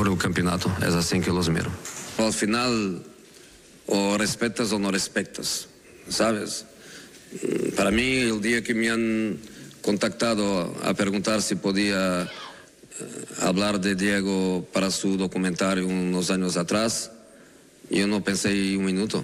por el campeonato. Es así que los miro. Al final, o respetas o no respetas, ¿sabes? Para mí, el día que me han contactado a preguntar si podía hablar de Diego para su documentario unos años atrás, yo no pensé un minuto.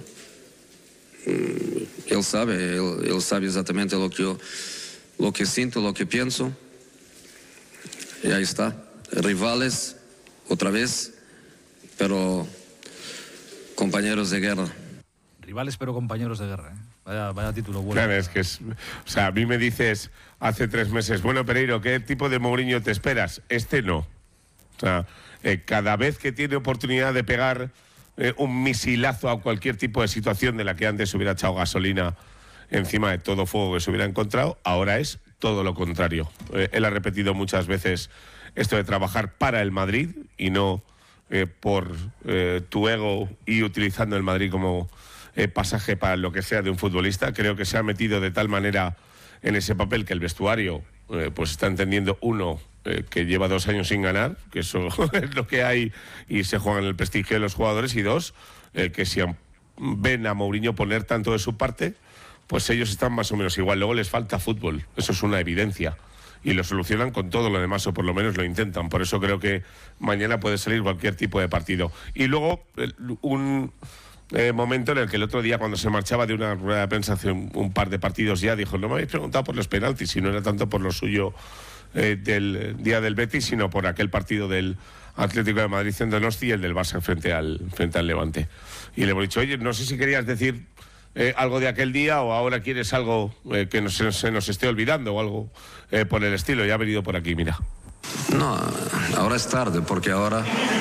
Él sabe exactamente lo que siento, lo que pienso. Y ahí está. Rivales, otra vez, pero compañeros de guerra. Rivales, pero compañeros de guerra, ¿eh? Vaya título bueno. Claro, es que o sea, a mí me dices hace 3 meses, bueno, Pereiro, ¿qué tipo de Mourinho te esperas? Este no. O sea, cada vez que tiene oportunidad de pegar un misilazo a cualquier tipo de situación de la que antes hubiera echado gasolina encima de todo fuego que se hubiera encontrado, ahora es todo lo contrario. Él ha repetido muchas veces esto de trabajar para el Madrid y no por tu ego y utilizando el Madrid como pasaje para lo que sea de un futbolista. Creo que se ha metido de tal manera en ese papel que el vestuario pues está entendiendo, uno, que lleva 2 años sin ganar, que eso es lo que hay y se juega en el prestigio de los jugadores, y 2, que si ven a Mourinho poner tanto de su parte, pues ellos están más o menos igual. Luego les falta fútbol, eso es una evidencia, y lo solucionan con todo lo demás, o por lo menos lo intentan. Por eso creo que mañana puede salir cualquier tipo de partido. Y luego un momento en el que el otro día, cuando se marchaba de una rueda de prensa hace un par de partidos ya, dijo: no me habéis preguntado por los penaltis, y no era tanto por lo suyo del día del Betis, sino por aquel partido del Atlético de Madrid en Donosti y el del Barça frente al Levante. Y le hemos dicho: oye, no sé si querías decir algo de aquel día, o ahora quieres algo que se nos esté olvidando, o algo por el estilo. Ya ha venido por aquí, mira. No, ahora es tarde, porque ahora...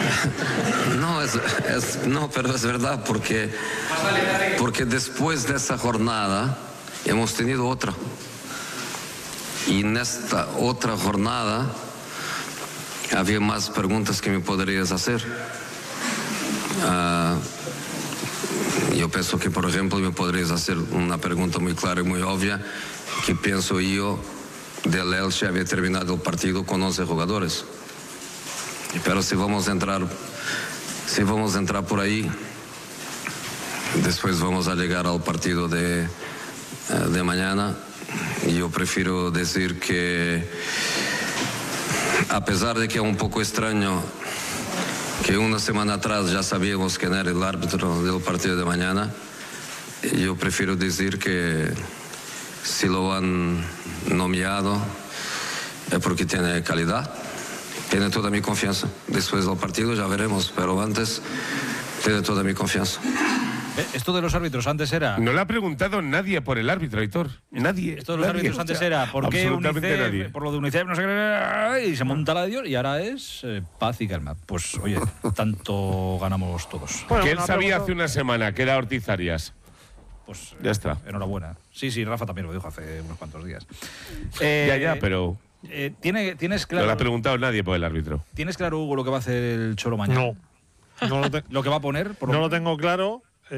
No, pero es verdad, porque después de esa jornada hemos tenido otra. Y en esta otra jornada había más preguntas que me podrías hacer. Yo pienso que, por ejemplo, me podrías hacer una pregunta muy clara y muy obvia: ¿qué pienso yo del Elche había terminado el partido con 11 jugadores? Pero si vamos a entrar por ahí, después vamos a llegar al partido de mañana. Y yo prefiero decir que, a pesar de que es un poco extraño que una semana atrás ya sabíamos quién era el árbitro del partido de mañana, yo prefiero decir que si lo han nombrado es porque tiene calidad, tiene toda mi confianza. Después del partido ya veremos, pero antes tiene toda mi confianza. Esto de los árbitros antes era... No le ha preguntado nadie por el árbitro, Aitor. Nadie. Esto de los árbitros antes era ¿por qué absolutamente UNICEF? Nadie. Por lo de UNICEF no sé qué, y se monta la de Dios, y ahora es paz y calma. Pues oye, tanto ganamos todos. Bueno, que él sabía hace una semana que era Ortiz Arias. Pues ya está. Enhorabuena. Sí, Rafa también lo dijo hace unos cuantos días. Ya, pero... ¿Tienes claro... No le ha preguntado nadie por el árbitro. ¿Tienes claro, Hugo, lo que va a hacer el Cholo mañana? No ¿Lo que va a poner? No lo tengo claro.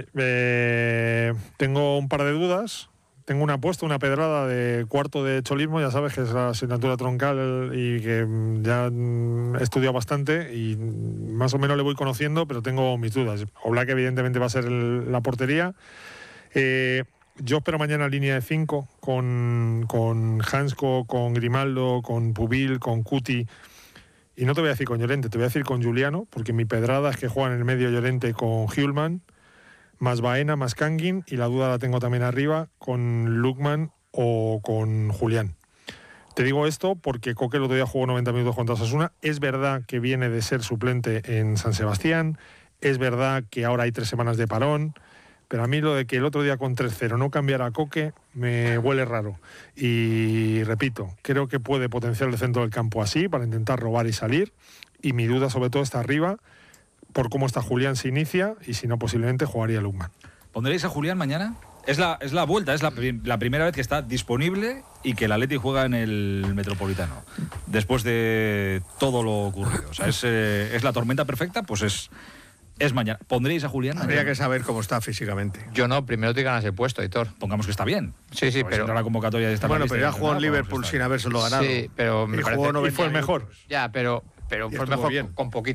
Tengo un par de dudas. Tengo una apuesta, una pedrada de cuarto de cholismo, ya sabes que es la asignatura troncal y que ya he estudiado bastante y más o menos le voy conociendo, pero tengo mis dudas. Oblak evidentemente va a ser la portería. Yo espero mañana línea de 5 con Hansko, con Grimaldo, con Pubil, con Cuti. Y no te voy a decir con Llorente, te voy a decir con Juliano, porque mi pedrada es que juegan en el medio Llorente con Hjulman, más Baena, más Kangin, y la duda la tengo también arriba con Lukman o con Julián. Te digo esto porque Coque el otro día jugó 90 minutos contra Osasuna. Es verdad que viene de ser suplente en San Sebastián, es verdad que ahora hay 3 semanas de parón, pero a mí lo de que el otro día con 3-0 no cambiara a Coque me huele raro. Y repito, creo que puede potenciar el centro del campo así para intentar robar y salir, y mi duda sobre todo está arriba, por cómo está Julián si inicia, y si no, posiblemente jugaría Lukman. ¿Pondréis a Julián mañana? Es la vuelta, es la primera vez que está disponible y que el Atleti juega en el Metropolitano, después de todo lo ocurrido. O sea, es la tormenta perfecta, pues es mañana. ¿Pondréis a Julián? Habría que saber cómo está físicamente. Yo no, primero te ganas el puesto, Aitor. Pongamos que está bien. Sí, porque pero... Si no la convocatoria está bueno, pero ya jugó en Liverpool sin habérselo ganado. Sí, pero... Y fue el mejor. Ya, pero fue el mejor bien. Con poquito.